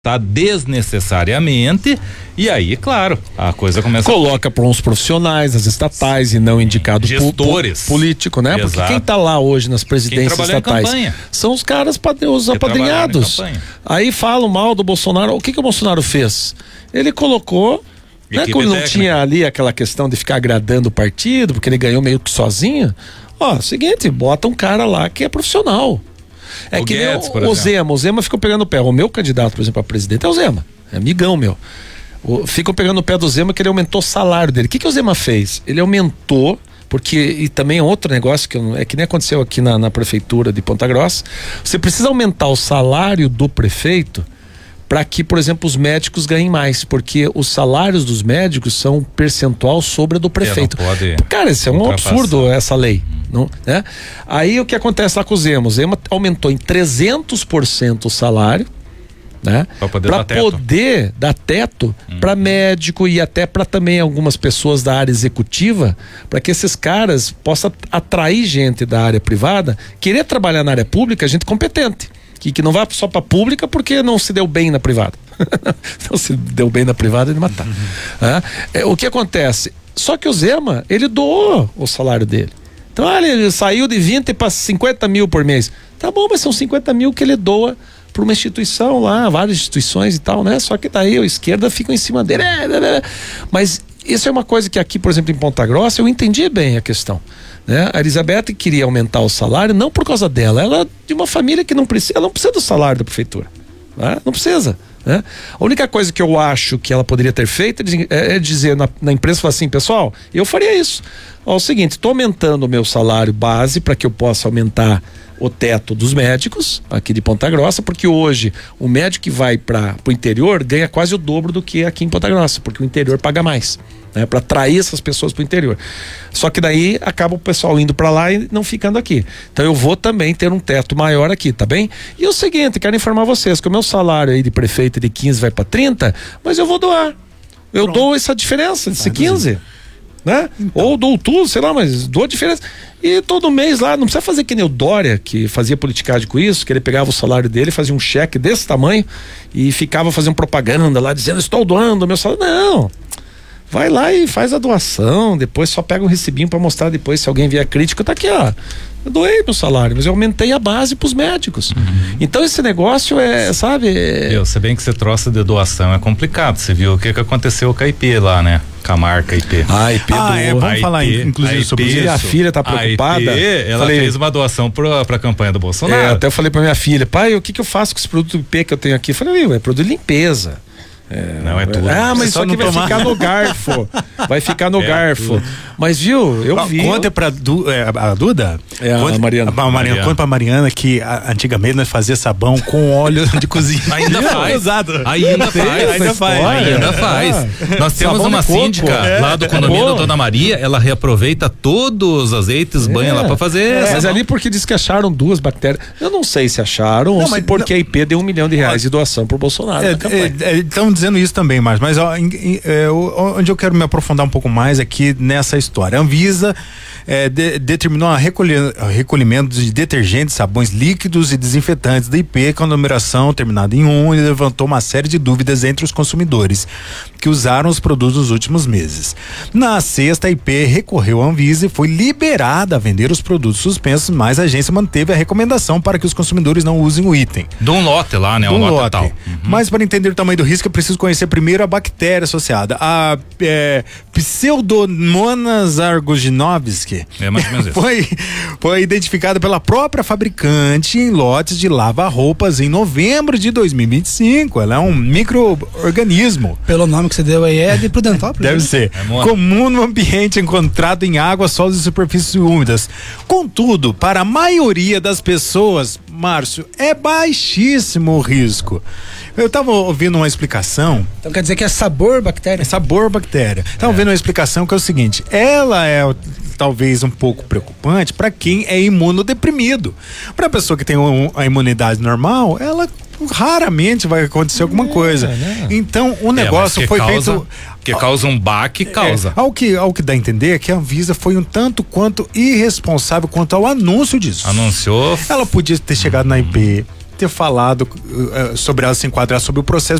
desnecessariamente, e aí, claro, a coisa começa. Coloca para uns profissionais, as estatais, e não indicado gestores político, né? Exato. Porque quem tá lá hoje nas presidências estatais são os caras, os apadrinhados. Aí falam mal do Bolsonaro. O que o Bolsonaro fez? Ele colocou, né, quando não tinha ali aquela questão de ficar agradando o partido, porque ele ganhou meio que sozinho. Seguinte, bota um cara lá que é profissional. É que Guedes, nem o Zema ficou pegando o pé. O meu candidato, por exemplo, a presidente é o Zema, é amigão meu. Ficam pegando o pé do Zema que ele aumentou o salário dele. O que o Zema fez? Ele aumentou, e também é outro negócio que nem aconteceu aqui na prefeitura de Ponta Grossa. Você precisa aumentar o salário do prefeito para que, por exemplo, os médicos ganhem mais, porque os salários dos médicos são um percentual sobre a do prefeito. Cara, isso é um absurdo, essa lei. Não, né? Aí o que acontece lá com o Zema? O Zema aumentou em 300% o salário, né? Para poder dar teto para médico e até para também algumas pessoas da área executiva, para que esses caras possam atrair gente da área privada, querer trabalhar na área pública, gente competente. Que não vá só para pública porque não se deu bem na privada. Não se deu bem na privada, ele matar. O que acontece? Só que o Zema, ele doou o salário dele. Então, ele saiu de 20 para 50 mil por mês. Tá bom, mas são 50 mil que ele doa para uma instituição lá, várias instituições e tal, né? Só que daí a esquerda fica em cima dele. Mas isso é uma coisa que aqui, por exemplo, em Ponta Grossa, eu entendi bem a questão. Né? A Elizabeth queria aumentar o salário, não por causa dela, ela é de uma família que não precisa do salário da prefeitura, né? Não precisa, né? A única coisa que eu acho que ela poderia ter feito é dizer na imprensa assim, pessoal, eu faria isso. É o seguinte, estou aumentando o meu salário base para que eu possa aumentar o teto dos médicos aqui de Ponta Grossa, porque hoje o médico que vai para o interior ganha quase o dobro do que aqui em Ponta Grossa, porque o interior paga mais, né, para atrair essas pessoas para o interior. Só que daí acaba o pessoal indo para lá e não ficando aqui. Então eu vou também ter um teto maior aqui, tá bem? E o seguinte, quero informar vocês que o meu salário aí de prefeito de 15 vai para 30, mas eu vou doar. Eu dou essa diferença de 15. Né? Então. Ou dou tudo, sei lá, mas dou a diferença. E todo mês lá, não precisa fazer que nem o Dória, que fazia politicagem com isso, que ele pegava o salário dele, fazia um cheque desse tamanho e ficava fazendo propaganda lá, dizendo, estou doando meu salário. Não, vai lá e faz a doação, depois só pega um recibinho para mostrar depois, se alguém vier crítica, tá aqui, ó. Eu doei meu salário, mas eu aumentei a base pros médicos. Então esse negócio sabe? Se bem que você trouxe de doação é complicado. Você viu o que aconteceu com a IP lá, né? Com a marca IP. Vamos falar inclusive sobre isso. Minha filha tá preocupada. Ela fez uma doação pra campanha do Bolsonaro. Até eu falei pra minha filha, pai, o que eu faço com esse produto IP que eu tenho aqui? Eu falei, é produto de limpeza. Não é tudo. Mas isso aqui vai ficar no garfo. Vai ficar no garfo. Tudo. Mas viu, eu vi. Conta pra a Duda. A Mariana. Conta pra Mariana que antigamente nós fazia sabão com óleo de cozinha. Ainda faz. Ainda faz. Nós temos uma síndica lá do condomínio da Dona Maria, ela reaproveita todos os azeites, banha lá pra fazer. Mas ali porque diz que acharam 2 bactérias. Eu não sei se acharam ou se porque a IP deu R$1 milhão de doação pro Bolsonaro. Então dizendo isso também, mas onde eu quero me aprofundar um pouco mais aqui nessa história. A Anvisa determinou recolhimento de detergentes, sabões líquidos e desinfetantes da IP com a numeração terminada em 1 e levantou uma série de dúvidas entre os consumidores que usaram os produtos nos últimos meses. Na sexta, a IP recorreu à Anvisa e foi liberada a vender os produtos suspensos, mas a agência manteve a recomendação para que os consumidores não usem o item. De um lote lá, né? Um lote tal. Mas para entender o tamanho do risco, eu preciso conhecer primeiro a bactéria associada. A Pseudomonas aeruginosa mais ou menos isso. Foi identificada pela própria fabricante em lotes de lava-roupas em novembro de 2025. Ela é um micro-organismo. Pelo nome que você deu aí, é de Prudentópolis. Deve ser. Comum no ambiente encontrado em água, solos e superfícies úmidas. Contudo, para a maioria das pessoas, Márcio, é baixíssimo o risco. Eu estava ouvindo uma explicação. Então quer dizer que é sabor bactéria? É sabor bactéria. Estava ouvindo uma explicação que é o seguinte: ela é talvez um pouco preocupante para quem é imunodeprimido. Para a pessoa que tem a imunidade normal, ela raramente vai acontecer alguma coisa. Então o negócio foi feito. Que causa um baque, causa. Ao que dá a entender é que a Anvisa foi um tanto quanto irresponsável quanto ao anúncio disso. Anunciou. Ela podia ter chegado na IP, ter falado sobre ela se enquadrar sobre o processo,